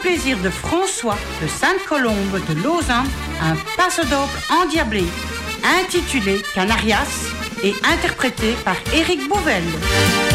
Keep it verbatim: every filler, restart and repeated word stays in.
plaisir de François de Sainte-Colombe de Lausanne un passo doble endiablé intitulé Canarias et interprété par Éric Bouvel.